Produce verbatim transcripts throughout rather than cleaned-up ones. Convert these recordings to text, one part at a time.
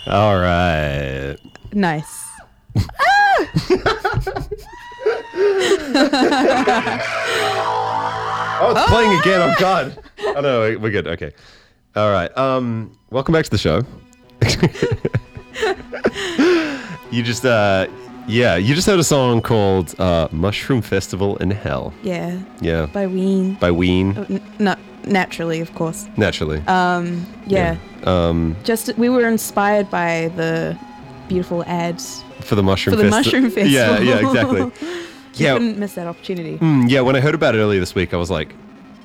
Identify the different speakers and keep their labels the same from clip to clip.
Speaker 1: All right.
Speaker 2: Nice.
Speaker 1: Oh, it's playing again. Oh, God. Oh, no, we're good. Okay. All right. Um, welcome back to the show. you just, uh, yeah, you just heard a song called uh, Mushroom Festival in Hell.
Speaker 2: Yeah.
Speaker 1: Yeah.
Speaker 2: By Ween.
Speaker 1: By Ween.
Speaker 2: Oh, n- not naturally, of course.
Speaker 1: Naturally.
Speaker 2: Um, yeah.
Speaker 1: yeah. Um,
Speaker 2: Just we were inspired by the beautiful ads
Speaker 1: for the Mushroom
Speaker 2: for the
Speaker 1: Festi-
Speaker 2: Mushroom Festival.
Speaker 1: Yeah, yeah, exactly.
Speaker 2: You
Speaker 1: yeah.
Speaker 2: couldn't miss that opportunity.
Speaker 1: Mm, yeah, when I heard about it earlier this week, I was like,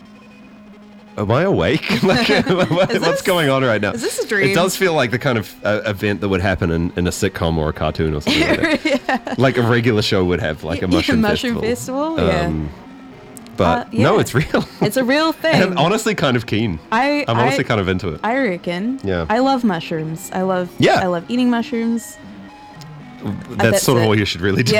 Speaker 1: am I awake? like, what,
Speaker 2: this,
Speaker 1: what's going on right now?
Speaker 2: Is this a dream?
Speaker 1: It does feel like the kind of uh, event that would happen in, in a sitcom or a cartoon or something like that.
Speaker 2: yeah.
Speaker 1: Like a regular show would have like a mushroom,
Speaker 2: yeah, mushroom
Speaker 1: festival.
Speaker 2: festival.
Speaker 1: Um,
Speaker 2: yeah.
Speaker 1: But
Speaker 2: Uh, yeah.
Speaker 1: no, it's real.
Speaker 2: It's a real thing.
Speaker 1: And I'm honestly kind of keen.
Speaker 2: I,
Speaker 1: I'm honestly
Speaker 2: I,
Speaker 1: kind of into it.
Speaker 2: I reckon.
Speaker 1: Yeah.
Speaker 2: I love mushrooms. I love.
Speaker 1: Yeah.
Speaker 2: I love eating mushrooms.
Speaker 1: That's,
Speaker 2: that's
Speaker 1: sort of
Speaker 2: it.
Speaker 1: all you should really do.
Speaker 2: Yeah.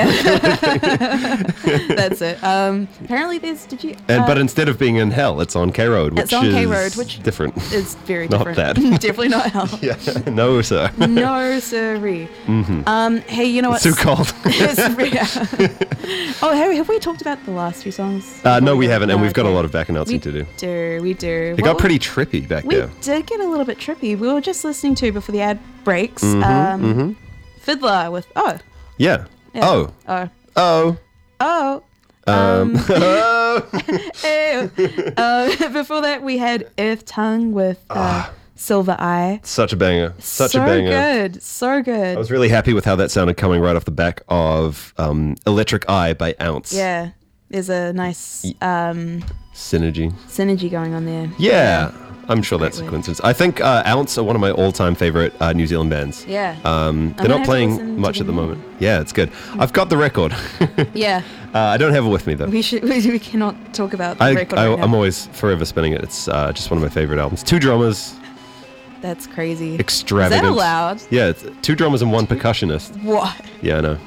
Speaker 2: That's it. Um, apparently, there's. Did you?
Speaker 1: And
Speaker 2: uh,
Speaker 1: but instead of being in hell, it's on K Road, which
Speaker 2: It's on
Speaker 1: is
Speaker 2: K Road, which
Speaker 1: different.
Speaker 2: It's very
Speaker 1: Not
Speaker 2: different.
Speaker 1: that.
Speaker 2: Definitely not hell.
Speaker 1: yeah, no sir.
Speaker 2: No, sirree.
Speaker 1: Mm-hmm.
Speaker 2: Um, hey, you know what?
Speaker 1: It's too cold.
Speaker 2: It's re- oh, have, have we talked about the last few songs?
Speaker 1: Uh, no,
Speaker 2: Before
Speaker 1: we
Speaker 2: go-
Speaker 1: haven't, and
Speaker 2: no,
Speaker 1: we've got a
Speaker 2: okay.
Speaker 1: lot of back announcing
Speaker 2: We
Speaker 1: to do.
Speaker 2: do, we do.
Speaker 1: It
Speaker 2: Well,
Speaker 1: got pretty trippy back
Speaker 2: We
Speaker 1: there.
Speaker 2: did get a little bit trippy. We were just listening to before the ad breaks.
Speaker 1: Mhm,
Speaker 2: um,
Speaker 1: mhm.
Speaker 2: Fiddler with oh.
Speaker 1: Yeah.
Speaker 2: Yeah.
Speaker 1: Oh.
Speaker 2: Oh.
Speaker 1: Oh.
Speaker 2: Oh.
Speaker 1: Um. oh.
Speaker 2: Ew. uh, before that, we had Earth Tongue with uh,
Speaker 1: Ah.
Speaker 2: Silver Eye.
Speaker 1: Such a banger. Such
Speaker 2: so
Speaker 1: a banger.
Speaker 2: good. So good.
Speaker 1: I was really happy with how that sounded coming right off the back of um, Electric Eye by Ounce.
Speaker 2: Yeah. There's a nice um,
Speaker 1: Synergy.
Speaker 2: synergy going on there.
Speaker 1: Yeah. I'm sure that's a
Speaker 2: Great word.
Speaker 1: coincidence. I think uh, Ounce are one of my all-time favorite uh, New Zealand bands.
Speaker 2: Yeah.
Speaker 1: Um, they're
Speaker 2: gonna
Speaker 1: not
Speaker 2: have to listen
Speaker 1: playing
Speaker 2: to
Speaker 1: much at the
Speaker 2: them more.
Speaker 1: moment. Yeah, it's good. I've got the record.
Speaker 2: Yeah.
Speaker 1: uh, I don't have it with me though.
Speaker 2: We should. We, we cannot talk about the
Speaker 1: I,
Speaker 2: record
Speaker 1: I,
Speaker 2: right now.
Speaker 1: I'm always forever spinning it. It's uh, just one of my favorite albums. Two drummers,
Speaker 2: That's crazy.
Speaker 1: extravagant.
Speaker 2: Is that allowed?
Speaker 1: Yeah, it's two drummers and one percussionist.
Speaker 2: What?
Speaker 1: Yeah, I know.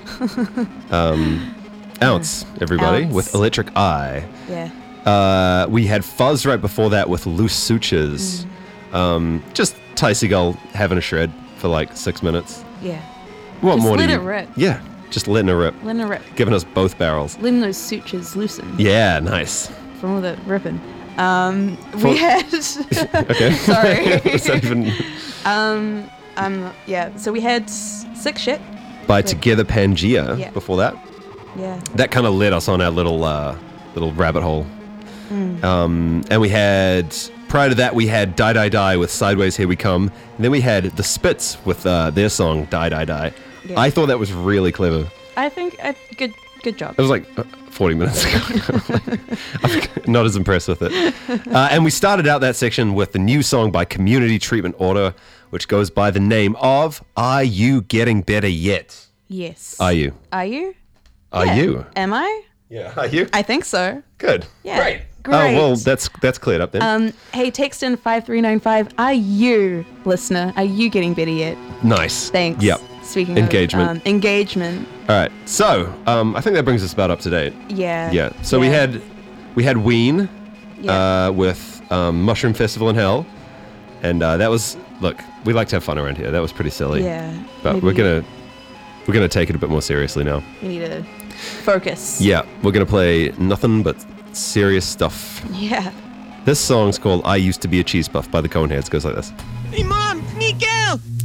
Speaker 1: um, Ounce, everybody,
Speaker 2: Ounce.
Speaker 1: with Electric Eye.
Speaker 2: Yeah.
Speaker 1: Uh, we had Fuzz right before that with Loose Sutures.
Speaker 2: Mm.
Speaker 1: Um, just Ty Segall having a shred for like six minutes.
Speaker 2: Yeah.
Speaker 1: What
Speaker 2: Just
Speaker 1: more
Speaker 2: let
Speaker 1: do
Speaker 2: it
Speaker 1: you?
Speaker 2: rip.
Speaker 1: Yeah, just letting it rip.
Speaker 2: Letting it rip.
Speaker 1: Giving us both barrels.
Speaker 2: Letting those sutures loosen
Speaker 1: Yeah, nice.
Speaker 2: from all the ripping. Um,
Speaker 1: For-
Speaker 2: we had.
Speaker 1: Okay.
Speaker 2: Sorry.
Speaker 1: Is that even
Speaker 2: um. Um. Yeah. So we had s- Sick Shit.
Speaker 1: by Together Pangea
Speaker 2: Yeah.
Speaker 1: before that?
Speaker 2: Yeah.
Speaker 1: That kind of led us on our little uh, little rabbit hole.
Speaker 2: Mm.
Speaker 1: Um, and we had, prior to that, we had Die Die Die with Sideways Here We Come. And then we had The Spits with uh, their song Die Die Die.
Speaker 2: Yeah.
Speaker 1: I thought that was really clever.
Speaker 2: I think I, good. Good job.
Speaker 1: It was like uh, forty minutes ago. I'm not as impressed with it. Uh, and we started out that section with the new song by Community Treatment Order, which goes by the name of Are You Getting Better Yet?
Speaker 2: Yes.
Speaker 1: Are you?
Speaker 2: Are you?
Speaker 1: Are
Speaker 2: Yeah.
Speaker 1: you?
Speaker 2: Am I?
Speaker 1: Yeah, are you?
Speaker 2: I think so.
Speaker 1: Good.
Speaker 2: Yeah.
Speaker 1: Great.
Speaker 2: Great.
Speaker 1: Oh, well, that's that's cleared up then.
Speaker 2: Um, hey, text in five three nine five. Are you, listener, are you getting better yet?
Speaker 1: Nice.
Speaker 2: Thanks.
Speaker 1: Yep.
Speaker 2: Speaking
Speaker 1: Engagement.
Speaker 2: of um, engagement.
Speaker 1: All right. So, um, I think that brings us about up to date.
Speaker 2: Yeah.
Speaker 1: Yeah. So we
Speaker 2: Yeah.
Speaker 1: had we had Ween
Speaker 2: Yeah.
Speaker 1: uh, with um, Mushroom Festival in Hell, and uh, that was look. We like to have fun around here. That was pretty silly.
Speaker 2: Yeah.
Speaker 1: But
Speaker 2: Maybe
Speaker 1: we're gonna we're gonna take it a bit more seriously now.
Speaker 2: We need to focus.
Speaker 1: Yeah. We're gonna play nothing but serious stuff.
Speaker 2: Yeah.
Speaker 1: This song's called "I Used to Be a Cheese Buff" by the Coneheads. Goes like this.
Speaker 3: Hey, Mom, Miguel!